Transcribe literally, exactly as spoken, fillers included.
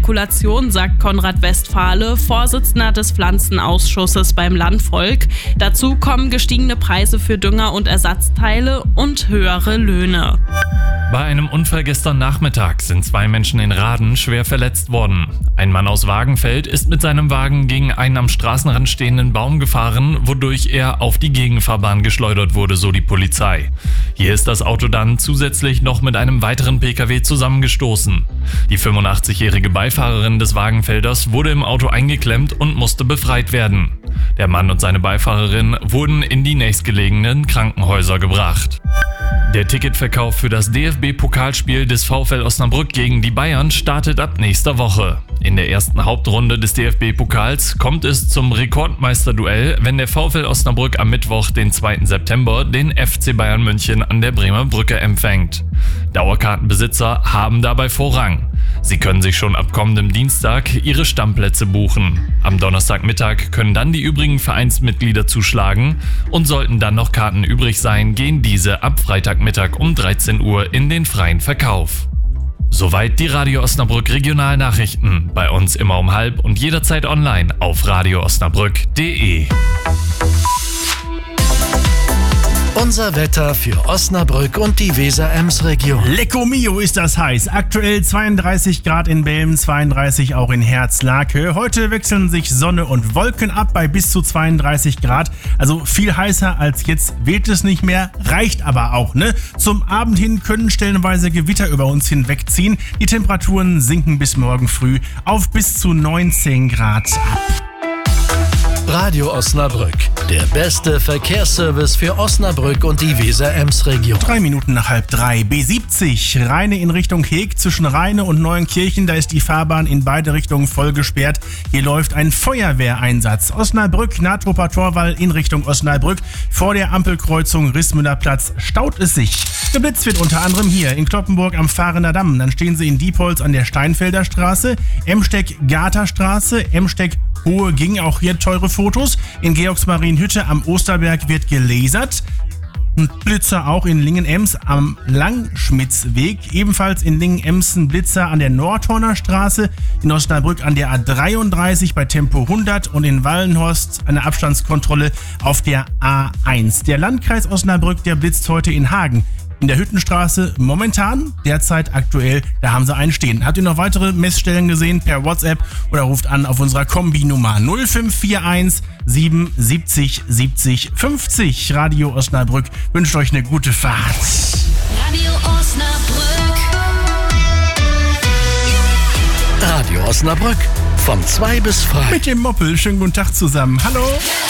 Kalkulation, sagt Konrad Westphale, Vorsitzender des Pflanzenausschusses beim Landvolk. Dazu kommen gestiegene Preise für Dünger und Ersatzteile und höhere Löhne. Bei einem Unfall gestern Nachmittag sind zwei Menschen in Rahden schwer verletzt worden. Ein Mann aus Wagenfeld ist mit seinem Wagen gegen einen am Straßenrand stehenden Baum gefahren, wodurch er auf die Gegenfahrbahn geschleudert wurde, so die Polizei. Hier ist das Auto dann zusätzlich noch mit einem weiteren Pkw zusammengestoßen. Die fünfundachtzig-jährige Beifahrerin des Wagenfelders wurde im Auto eingeklemmt und musste befreit werden. Der Mann und seine Beifahrerin wurden in die nächstgelegenen Krankenhäuser gebracht. Der Ticketverkauf für das D F B-Pokalspiel des VfL Osnabrück gegen die Bayern startet ab nächster Woche. In der ersten Hauptrunde des D F B-Pokals kommt es zum Rekordmeisterduell, wenn der VfL Osnabrück am Mittwoch, den zweiten September, den F C Bayern München an der Bremer Brücke empfängt. Dauerkartenbesitzer haben dabei Vorrang. Sie können sich schon ab kommendem Dienstag ihre Stammplätze buchen. Am Donnerstagmittag können dann die übrigen Vereinsmitglieder zuschlagen und sollten dann noch Karten übrig sein, gehen diese ab Freitagmittag um dreizehn Uhr in den freien Verkauf. Soweit die Radio Osnabrück Regionalnachrichten. Bei uns immer um halb und jederzeit online auf radio osnabrück punkt de. Unser Wetter für Osnabrück und die Weser-Ems-Region. Lecco mio ist das heiß. Aktuell zweiunddreißig Grad in Belm, zweiunddreißig auch in Herz-Lake. Heute wechseln sich Sonne und Wolken ab bei bis zu zweiunddreißig Grad. Also viel heißer als jetzt weht es nicht mehr, reicht aber auch, ne? Zum Abend hin können stellenweise Gewitter über uns hinwegziehen. Die Temperaturen sinken bis morgen früh auf bis zu neunzehn Grad ab. Radio Osnabrück, der beste Verkehrsservice für Osnabrück und die Weser-Ems-Region. Drei Minuten nach halb drei. B siebzig, Rheine in Richtung Heeg. Zwischen Rheine und Neuenkirchen, da ist die Fahrbahn in beide Richtungen voll gesperrt. Hier läuft ein Feuerwehreinsatz. Osnabrück, Natrupper Torwall in Richtung Osnabrück. Vor der Ampelkreuzung Rissmüller Platz staut es sich. Geblitzt wird unter anderem hier in Kloppenburg am Fahrener Damm. Dann stehen sie in Diepholz an der Steinfelder Straße, Emsteck-Garter-Straße, Emsteck Hohe Ging, auch hier teure Fotos. In Georgsmarienhütte am Osterberg wird gelasert. Ein Blitzer auch in Lingen-Ems am Langschmitzweg. Ebenfalls in Lingen-Ems ein Blitzer an der Nordhorner Straße. In Osnabrück an der A dreiunddreißig bei Tempo hundert und in Wallenhorst eine Abstandskontrolle auf der A eins. Der Landkreis Osnabrück, der blitzt heute in Hagen. In der Hüttenstraße momentan, derzeit aktuell, da haben sie einen stehen. Habt ihr noch weitere Messstellen gesehen per WhatsApp oder ruft an auf unserer Kombi-Nummer null fünf vier eins sieben siebzig siebzig fünfzig. Radio Osnabrück wünscht euch eine gute Fahrt. Radio Osnabrück. Radio Osnabrück von zwei bis frei. Mit dem Moppel, schönen guten Tag zusammen. Hallo.